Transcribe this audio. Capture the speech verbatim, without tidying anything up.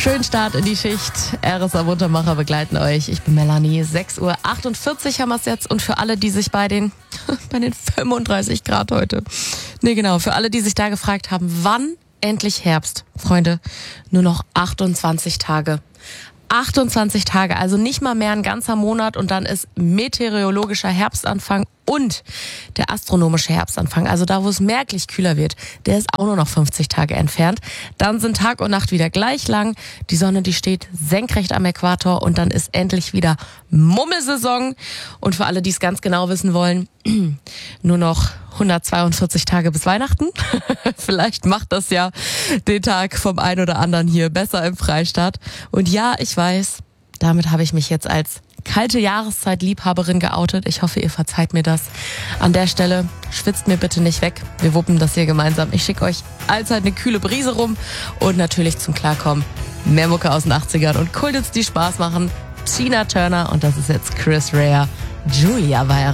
Schönen Start in die Schicht. R S A Muntermacher begleiten euch. Ich bin Melanie. sechs Uhr achtundvierzig haben wir es jetzt. Und für alle, die sich bei den, bei den fünfunddreißig Grad heute, nee genau, für alle, die sich da gefragt haben, wann endlich Herbst? Freunde, nur noch achtundzwanzig Tage. achtundzwanzig Tage, also nicht mal mehr ein ganzer Monat und dann ist meteorologischer Herbstanfang und der astronomische Herbstanfang, also da, wo es merklich kühler wird, der ist auch nur noch fünfzig Tage entfernt. Dann sind Tag und Nacht wieder gleich lang, die Sonne, die steht senkrecht am Äquator und dann ist endlich wieder Mummelsaison. Und für alle, die es ganz genau wissen wollen, nur noch hundertzweiundvierzig Tage bis Weihnachten. Vielleicht macht das ja den Tag vom einen oder anderen hier besser im Freistaat. Und ja, ich weiß, damit habe ich mich jetzt als kalte Jahreszeit-Liebhaberin geoutet. Ich hoffe, ihr verzeiht mir das. An der Stelle schwitzt mir bitte nicht weg. Wir wuppen das hier gemeinsam. Ich schicke euch allzeit eine kühle Brise rum und natürlich zum Klarkommen mehr Mucke aus den achtzigern und Kulthits, die Spaß machen. Tina Turner und das ist jetzt Chris Rea. Julia war